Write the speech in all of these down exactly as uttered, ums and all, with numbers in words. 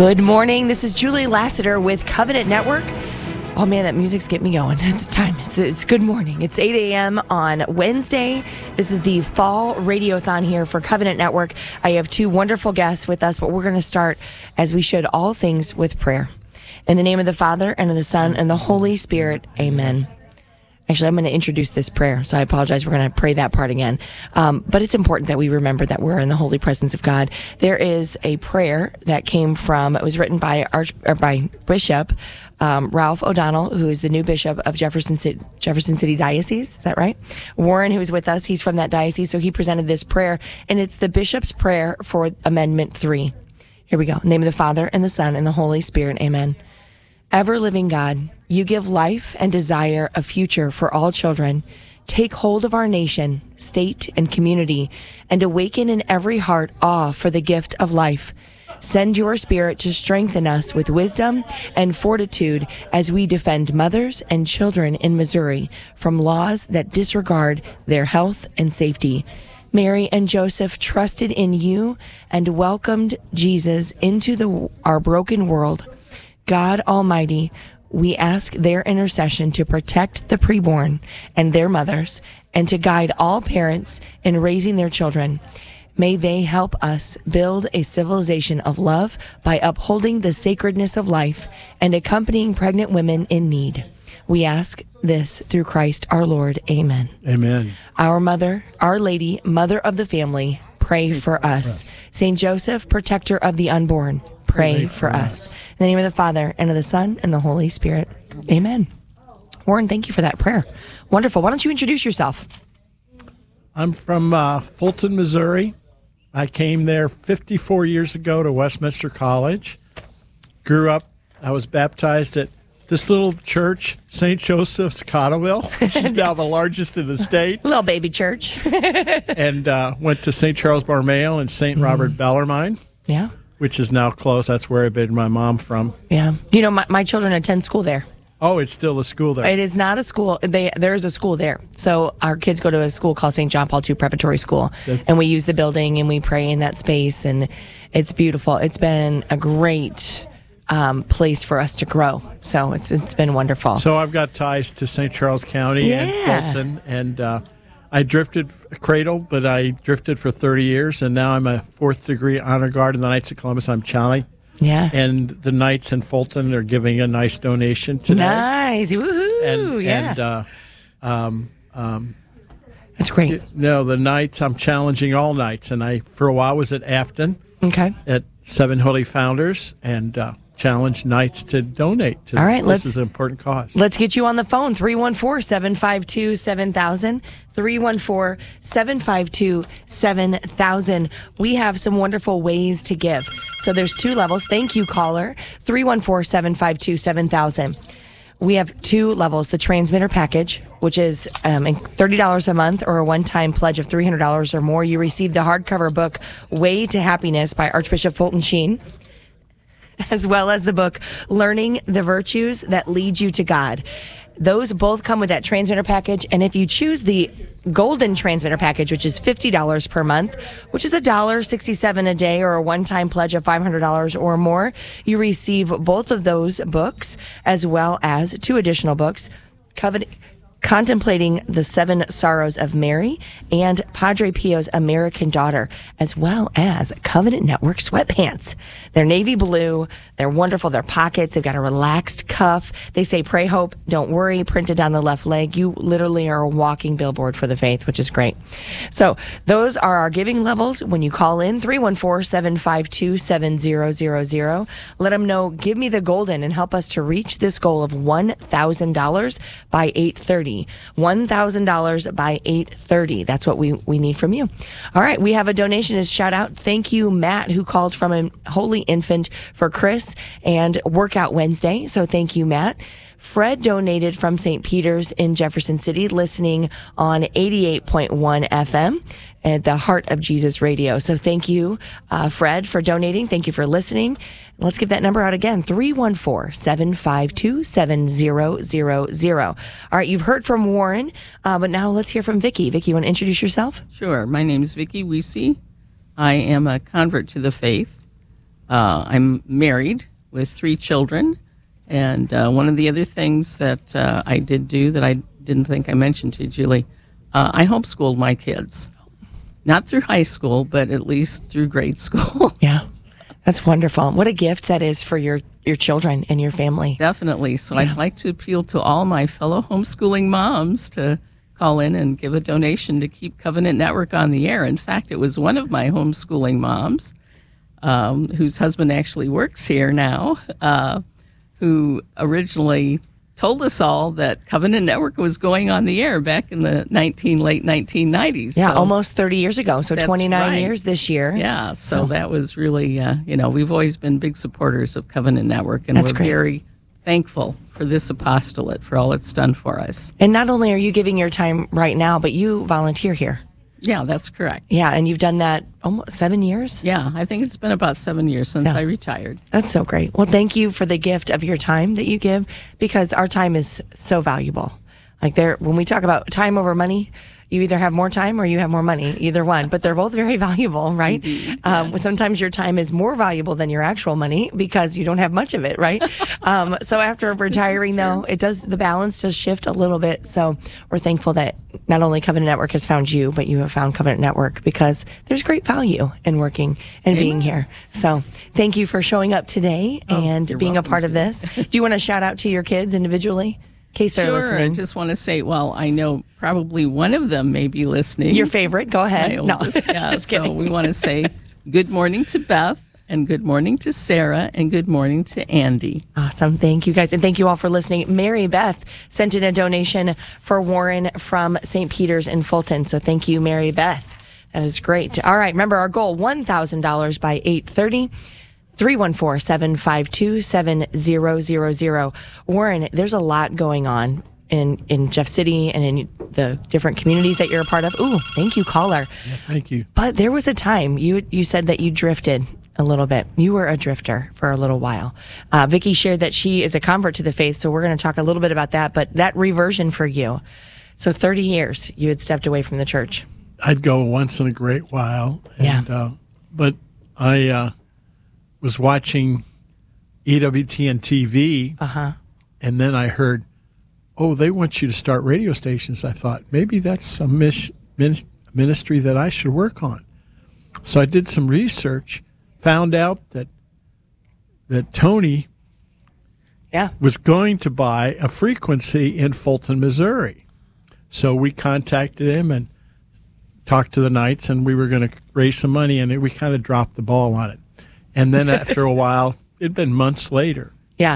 Good morning. This is Julie Lassiter with Covenant Network. Oh man, that music's getting me going. It's time. It's, it's good morning. It's eight a.m. on Wednesday. This is the fall radiothon here for Covenant Network. I have two wonderful guests with us, but we're going to start, as we should, all things with prayer. In the name of the Father, and of the Son, and the Holy Spirit, amen. Actually, I'm going to introduce this prayer, so I apologize. We're going to pray that part again. Um, but it's important that we remember that we're in the holy presence of God. There is a prayer that came from, it was written by Arch, or by Bishop um, Ralph O'Donnell, who is the new bishop of Jefferson City, Jefferson City Diocese. Is that right? Warren, who's with us, he's from that diocese, so he presented this prayer, and it's the bishop's prayer for Amendment three. Here we go. In the name of the Father, and the Son, and the Holy Spirit, amen. Ever-living God, you give life and desire a future for all children. Take hold of our nation, state, and community, and awaken in every heart awe for the gift of life. Send your Spirit to strengthen us with wisdom and fortitude as we defend mothers and children in Missouri from laws that disregard their health and safety. Mary and Joseph trusted in you and welcomed Jesus into the, our broken world. God Almighty, we ask their intercession to protect the preborn and their mothers and to guide all parents in raising their children. May they help us build a civilization of love by upholding the sacredness of life and accompanying pregnant women in need. We ask this through Christ our Lord. Amen. Amen. Our Mother, Our Lady, Mother of the Family, pray for us. Saint Joseph, protector of the unborn, pray, pray for, for us. us. In the name of the Father, and of the Son, and the Holy Spirit. Amen. Warren, thank you for that prayer. Wonderful. Why don't you introduce yourself? I'm from uh, Fulton, Missouri. I came there fifty-four years ago to Westminster College. Grew up, I was baptized at this little church, Saint Joseph's, Cottleville, which is now the largest in the state. Little baby church. And uh, went to Saint Charles Borromeo and Saint Mm. Robert Bellarmine. Yeah. Which is now closed. That's where I bid my mom from. Yeah. You know, my, my children attend school there. Oh, it's still a school there. It is not a school. They There is a school there. So our kids go to a school called Saint John Paul the Second Preparatory School. That's, and we use the building and we pray in that space. And it's beautiful. It's been a great um, place for us to grow. So it's it's been wonderful. So I've got ties to Saint Charles County yeah. and Fulton. And uh, I drifted cradle, but I drifted for thirty years. And now I'm a fourth degree honor guard in the Knights of Columbus. I'm Charlie. Yeah. And the Knights in Fulton are giving a nice donation today. Nice. Woohoo. And, yeah. and uh, um, um, that's great. No, the Knights, I'm challenging all Knights. And I, for a while, was at Afton. Okay. At Seven Holy Founders and uh, challenged Knights to donate to all right, this. This is an important cause. Let's get you on the phone. three one four, seven five two, seven thousand. three one four, seven five two, seven thousand. We have some wonderful ways to give. So there's two levels. Thank you, caller. three one four, seven five two, seven thousand. We have two levels. The transmitter package, which is um, thirty dollars a month, or a one-time pledge of three hundred dollars or more. You receive the hardcover book, Way to Happiness by Archbishop Fulton Sheen, as well as the book, Learning the Virtues That Lead You to God. Those both come with that transmitter package. And if you choose the golden transmitter package, which is fifty dollars per month, which is one dollar and sixty-seven cents a day, or a one-time pledge of five hundred dollars or more, you receive both of those books, as well as two additional books, Covenant, Contemplating the Seven Sorrows of Mary and Padre Pio's American Daughter, as well as Covenant Network sweatpants. They're navy blue. They're wonderful. They're pockets. They've got a relaxed cuff. They say, pray, hope, don't worry, printed down the left leg. You literally are a walking billboard for the faith, which is great. So those are our giving levels. When you call in, three one four, seven five two, seven zero zero zero, let them know, give me the golden, and help us to reach this goal of one thousand dollars by eight thirty. one thousand dollars by eight thirty. That's what we, we need from you. All right, we have a donation as shout out. Thank you, Matt, who called from a Holy Infant for Chris and Workout Wednesday. So thank you, Matt. Fred donated from Saint Peter's in Jefferson City, listening on eighty-eight point one F M at the Heart of Jesus Radio. So thank you, uh, Fred, for donating. Thank you for listening. Let's give that number out again, three one four, seven five two, seven zero zero zero. All right, you've heard from Warren, uh, but now let's hear from Vicki. Vicki, you want to introduce yourself? Sure. My name is Vicki Weesey. I am a convert to the faith. Uh, I'm married with three children, and uh, one of the other things that uh, I did do that I didn't think I mentioned to you, Julie, uh, I homeschooled my kids. Not through high school, but at least through grade school. Yeah, that's wonderful. What a gift that is for your, your children and your family. Definitely. So Yeah. I'd like to appeal to all my fellow homeschooling moms to call in and give a donation to keep Covenant Network on the air. In fact, it was one of my homeschooling moms, um, whose husband actually works here now, uh, who originally told us all that Covenant Network was going on the air back in the nineteen late nineteen nineties. Yeah, So- almost thirty years ago. So That's twenty-nine right. years this year. Yeah, so, that was really, uh, you know, we've always been big supporters of Covenant Network, and That's we're great. very thankful for this apostolate, for all it's done for us. And not only are you giving your time right now, but you volunteer here. Yeah, that's correct. Yeah, and you've done that almost seven years. Yeah, I think it's been about seven years since Yeah. I retired. That's so great. Well, thank you for the gift of your time that you give, because our time is so valuable. Like there, when we talk about time over money, you either have more time or you have more money, either one, but they're both very valuable, right? Um, sometimes your time is more valuable than your actual money because you don't have much of it, right? um, so after retiring though, it does, the balance does shift a little bit. So we're thankful that not only Covenant Network has found you, but you have found Covenant Network, because there's great value in working and being here. So thank you for showing up today and you're being a welcome, part of this. Do you want to shout out to your kids individually? In case they're Sure, listening. I just want to say, well, I know probably one of them may be listening. Your favorite? Go ahead. My No, oldest, yeah. just So kidding. we want to say good morning to Beth, and good morning to Sarah, and good morning to Andy. Awesome. Thank you guys. And thank you all for listening. Mary Beth sent in a donation for Warren from Saint Peter's in Fulton. So thank you, Mary Beth. That is great. All right. Remember our goal, one thousand dollars by eight thirty. three one four, seven five two, seven zero zero zero. Warren, there's a lot going on in, in Jeff City and in the different communities that you're a part of. Ooh, thank you, caller. Yeah, thank you. But there was a time you you said that you drifted a little bit. You were a drifter for a little while. Uh, Vicki shared that she is a convert to the faith, so we're going to talk a little bit about that. But that reversion for you, so thirty years you had stepped away from the church. I'd go once in a great while. And, Yeah. uh, but I uh, was watching E W T N T V, Uh-huh. and then I heard, oh, they want you to start radio stations. I thought, maybe that's a mis- min- ministry that I should work on. So I did some research, found out that that Tony Yeah. was going to buy a frequency in Fulton, Missouri. So we contacted him and talked to the Knights, and we were going to raise some money, and we kind of dropped the ball on it. And then after a while, it'd been months later, Yeah.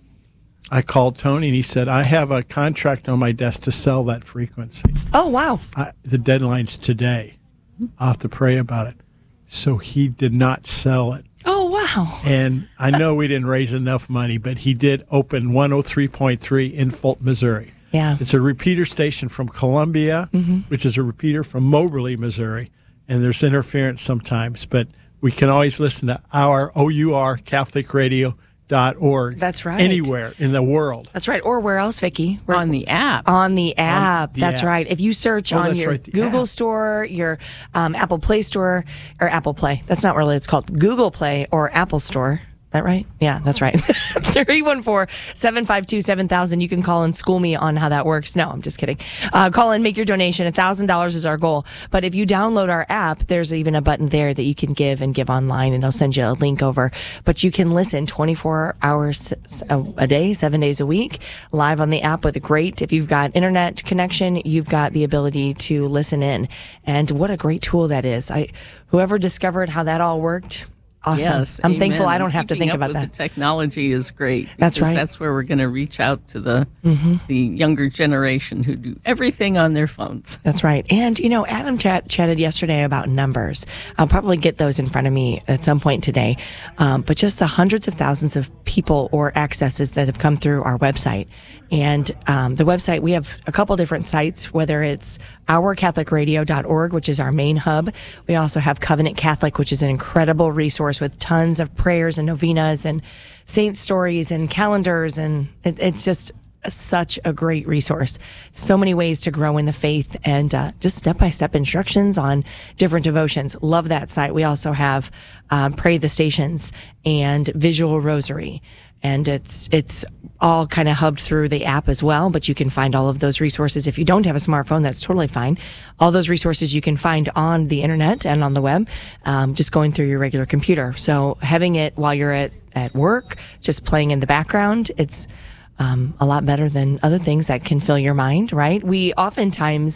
I called Tony, and he said, I have a contract on my desk to sell that frequency. Oh, wow. I, the deadline's today. I'll have to pray about it. So he did not sell it. Oh, wow. And I know we didn't raise enough money, but he did open one oh three point three in Fulton, Missouri. Yeah. It's a repeater station from Columbia, Mm-hmm. which is a repeater from Moberly, Missouri. And there's interference sometimes, but we can always listen to our O U R Catholic Radio dot org. That's right. Anywhere in the world. That's right. Or where else, Vicki? Where- On the app. On the app. the that's app. right. If you search Oh, on that's your right, the Google app. Store, your um, Apple Play Store, or Apple Play. That's not really, it's called Google Play or Apple Store. That right? Yeah, that's right. three one four, seven five two, seven thousand. You can call and school me on how that works. No, I'm just kidding. Uh, call and make your donation. one thousand dollars is our goal. But if you download our app, there's even a button there that you can give and give online, and it'll send you a link over. But you can listen twenty-four hours a, a day, seven days a week, live on the app with a great, if you've got internet connection, you've got the ability to listen in. And what a great tool that is. I, whoever discovered how that all worked, awesome. Yes, I'm amen. thankful I don't have to Keeping think up about with that. The technology is great. That's because right. That's where we're going to reach out to the Mm-hmm. the younger generation who do everything on their phones. That's right. And, you know, Adam chat, chatted yesterday about numbers. I'll probably get those in front of me at some point today. Um, but just the hundreds of thousands of people or accesses that have come through our website. And um, the website, we have a couple different sites, whether it's our catholic radio dot org, which is our main hub. We also have Covenant Catholic, which is an incredible resource with tons of prayers and novenas and saint stories and calendars. And it, it's just such a great resource. So many ways to grow in the faith and uh, just step-by-step instructions on different devotions. Love that site. We also have um, Pray the Stations and Visual Rosary. And it's it's all kind of hubbed through the app as well, but you can find all of those resources. If you don't have a smartphone, that's totally fine. All those resources you can find on the internet and on the web, um, just going through your regular computer. So having it while you're at, at work, just playing in the background, it's um, a lot better than other things that can fill your mind, right? We oftentimes